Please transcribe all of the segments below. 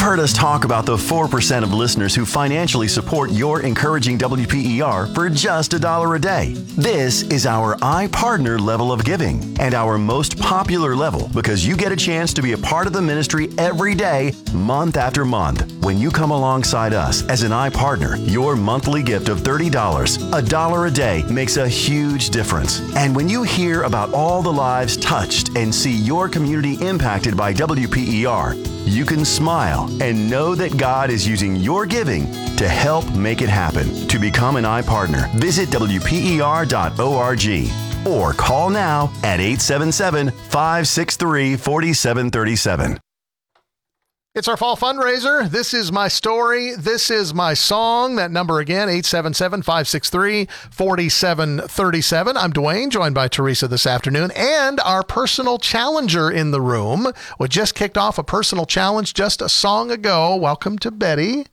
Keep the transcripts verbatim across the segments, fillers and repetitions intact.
heard us talk about the four percent of listeners who financially support your encouraging W P E R for just a dollar a day. This is our iPartner level of giving and our most popular level because you get a chance to be a part of the ministry every day, month after month. When you come alongside us as an iPartner, your monthly gift of thirty dollars, a dollar a day, makes a huge difference. And when you hear about all the lives touched and see your community impacted by W P E R, you can smile and know that God is using your giving to help make it happen. To become an iPartner, visit W P E R dot org or call now at eight seven seven, five six three, four seven three seven. It's our fall fundraiser. This is my story. This is my song. That number again, eight seven seven, five six three, four seven three seven. I'm Dwayne, joined by Teresa this afternoon, and our personal challenger in the room. We just kicked off a personal challenge just a song ago. Welcome to Betty.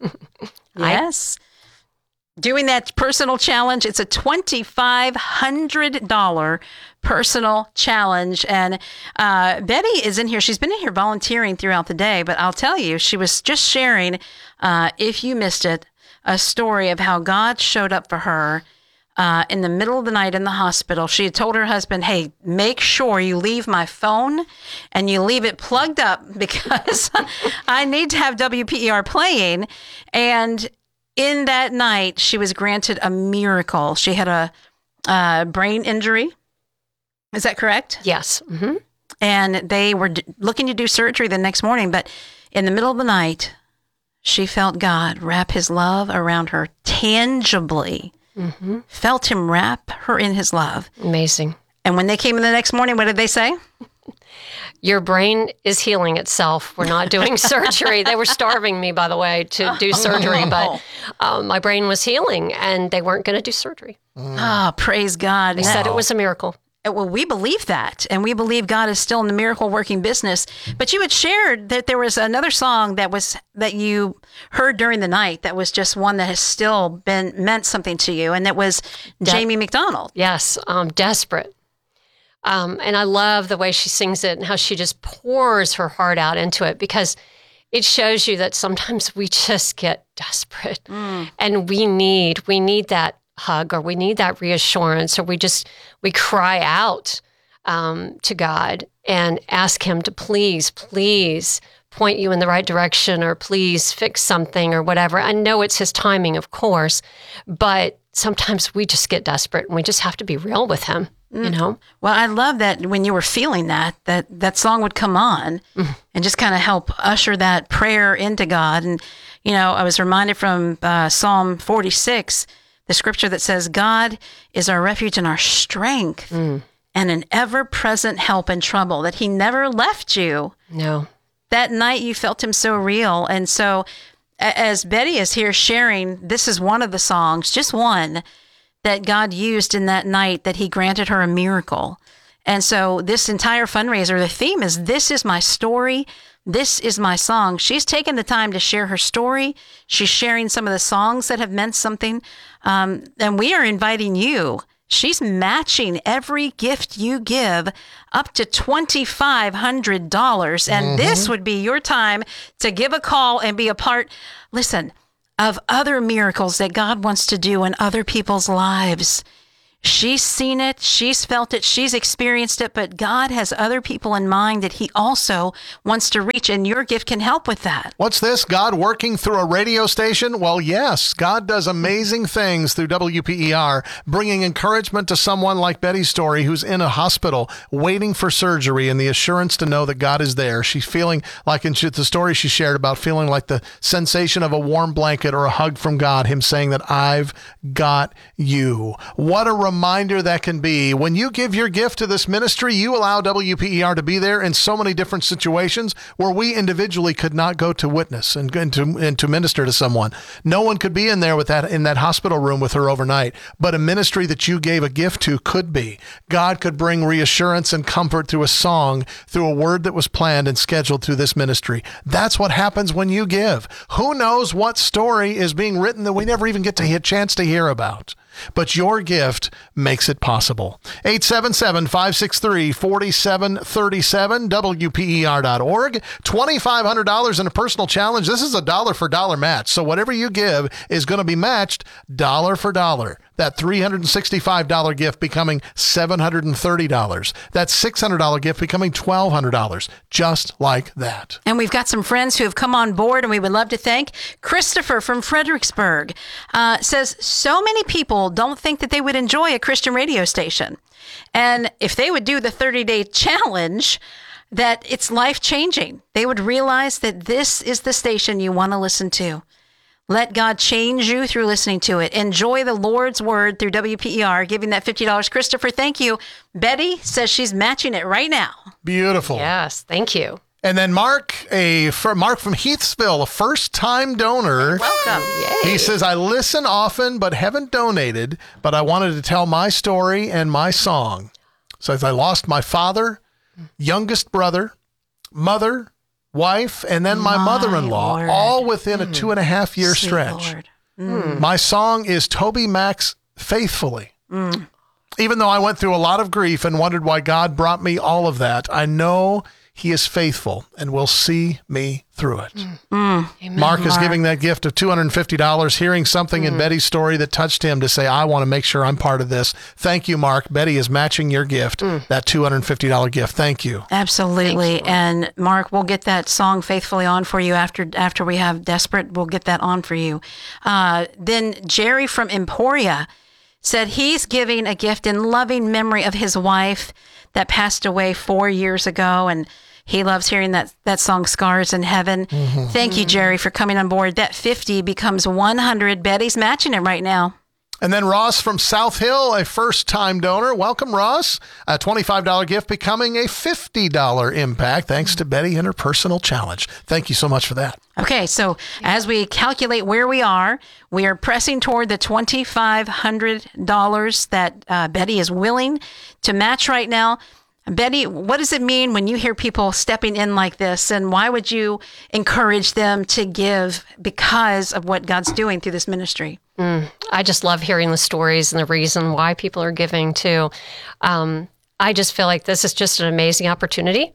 Yes. Doing that personal challenge, it's a twenty-five hundred dollars personal challenge. And uh, Betty is in here. She's been in here volunteering throughout the day, but I'll tell you, she was just sharing, uh, if you missed it, a story of how God showed up for her uh, in the middle of the night in the hospital. She had told her husband, hey, make sure you leave my phone and you leave it plugged up because I need to have W P E R playing. And in that night, she was granted a miracle. She had a, a brain injury. Is that correct? Yes. Mm-hmm. And they were d- looking to do surgery the next morning, but in the middle of the night, she felt God wrap his love around her tangibly, mm-hmm. felt him wrap her in his love. Amazing. And when they came in the next morning, what did they say? Your brain is healing itself. We're not doing surgery. They were starving me, by the way, to do surgery, but um, my brain was healing and they weren't going to do surgery. Ah, oh, praise God. They said it was a miracle. Well, we believe that, and we believe God is still in the miracle working business. But you had shared that there was another song that was that you heard during the night that was just one that has still been meant something to you, and that was De- Jamie McDonald. Yes, um, Desperate. Um, and I love the way she sings it and how she just pours her heart out into it because it shows you that sometimes we just get desperate mm. and we need we need that hug or we need that reassurance or we just we cry out um, to God and ask him to please, please point you in the right direction or please fix something or whatever. I know it's his timing, of course, but sometimes we just get desperate and we just have to be real with him. You know? Well, I love that when you were feeling that, that that song would come on mm. and just kind of help usher that prayer into God. And, you know, I was reminded from uh, Psalm forty-six, the scripture that says, God is our refuge and our strength mm. and an ever-present help in trouble, that he never left you. No. That night you felt him so real. And so as Betty is here sharing, this is one of the songs, just one, that God used in that night that he granted her a miracle. And so this entire fundraiser, the theme is, this is my story. This is my song. She's taken the time to share her story. She's sharing some of the songs that have meant something. Um, and we are inviting you. She's matching every gift you give up to twenty-five hundred dollars. And mm-hmm. this would be your time to give a call and be a part. Listen, of other miracles that God wants to do in other people's lives. She's seen it, she's felt it, she's experienced it, but God has other people in mind that he also wants to reach, and your gift can help with that. What's this? God working through a radio station? Well, yes, God does amazing things through W P E R, bringing encouragement to someone like Betty's story who's in a hospital waiting for surgery and the assurance to know that God is there. She's feeling like, in the story she shared about feeling like the sensation of a warm blanket or a hug from God, him saying that I've got you. What a reminder that can be. When you give your gift to this ministry, you allow W P E R to be there in so many different situations where we individually could not go to witness and, and to and to minister to someone. No one could be in there with that in that hospital room with her overnight, but a ministry that you gave a gift to could be. God could bring reassurance and comfort through a song, through a word that was planned and scheduled through this ministry. That's what happens when you give. Who knows what story is being written that we never even get to a chance to hear about? But your gift makes it possible. eight seven seven, five six three, four seven three seven, W P E R dot org. twenty-five hundred dollars in a personal challenge. This is a dollar for dollar match. So whatever you give is going to be matched dollar for dollar. That three hundred sixty-five dollars gift becoming seven hundred thirty dollars. That six hundred dollars gift becoming twelve hundred dollars. Just like that. And we've got some friends who have come on board, and we would love to thank Christopher from Fredericksburg. Uh, says, so many people don't think that they would enjoy a Christian radio station. And if they would do the thirty-day challenge, that it's life-changing. They would realize that this is the station you want to listen to. Let God change you through listening to it. Enjoy the Lord's word through W P E R, giving that fifty dollars. Christopher, thank you. Betty says she's matching it right now. Beautiful. Yes, thank you. And then Mark, a Mark from Heathsville, a first-time donor. Welcome. Yay. He says, I listen often but haven't donated, but I wanted to tell my story and my song. Says, I lost my father, youngest brother, mother, wife, and then my, My mother-in-law, Lord. all within a two and a half year Sweet stretch. Lord. Mm. My song is Toby Mac's Faithfully. Mm. Even though I went through a lot of grief and wondered why God brought me all of that, I know he is faithful and will see me through it. Mm. Mark is Mark. giving that gift of two hundred fifty dollars, hearing something in Betty's story that touched him to say, I want to make sure I'm part of this. Thank you, Mark. Betty is matching your gift, that two hundred fifty dollars gift. Thank you. Absolutely. Thanks, Mark. And Mark, we'll get that song faithfully on for you after after we have Desperate. We'll get that on for you. Uh, then Jerry from Emporia said he's giving a gift in loving memory of his wife that passed away four years ago. And he loves hearing that, that song, Scars in Heaven. Mm-hmm. Thank you, Jerry, for coming on board. That fifty becomes one hundred. Betty's matching it right now. And then Ross from South Hill, a first-time donor. Welcome, Ross. A twenty-five dollars gift becoming a fifty dollars impact, thanks to Betty and her personal challenge. Thank you so much for that. Okay, so as we calculate where we are, we are pressing toward the twenty-five hundred dollars that uh, Betty is willing to match right now. Betty, what does it mean when you hear people stepping in like this, and why would you encourage them to give because of what God's doing through this ministry? Mm, I just love hearing the stories and the reason why people are giving too. Um, I just feel like this is just an amazing opportunity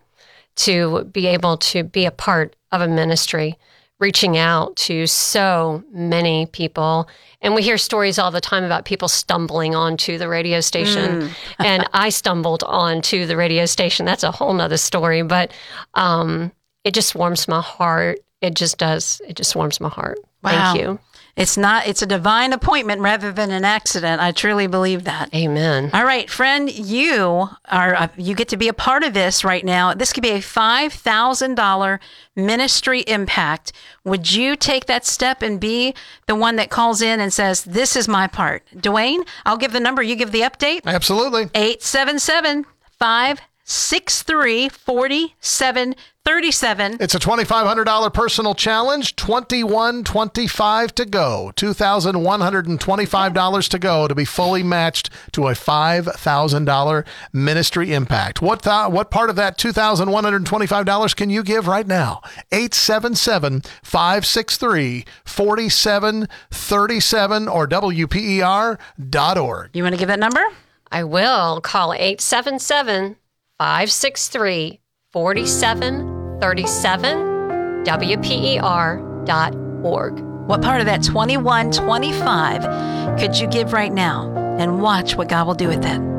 to be able to be a part of a ministry, reaching out to so many people. And we hear stories all the time about people stumbling onto the radio station. Mm. And I stumbled onto the radio station. That's a whole nother story. But um, it just warms my heart. It just does. It just warms my heart. Wow. Thank you. It's not, it's a divine appointment rather than an accident. I truly believe that. Amen. All right, friend, you are, uh, you get to be a part of this right now. This could be a five thousand dollars ministry impact. Would you take that step and be the one that calls in and says, this is my part? Dwayne, I'll give the number. You give the update. Absolutely. eight seven seven, five six three, four seven three seven. It's a twenty-five hundred dollars personal challenge, twenty-one twenty-five to go, two thousand one hundred twenty-five dollars to go to be fully matched to a five thousand dollars ministry impact. What th- what part of that two thousand one hundred twenty-five dollars can you give right now? eight seven seven, five six three, four seven three seven or W P E R dot org. You want to give that number? I will. Call eight seven seven, five six three, four seven three seven, W P E R dot org. What part of that twenty-one twenty-five could you give right now? And watch what God will do with it.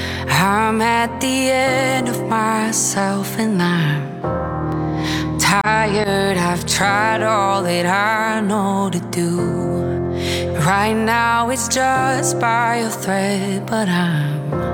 I'm at the end of myself and I'm tired. I've tried all that I know to do. Right now it's just by a thread, but I'm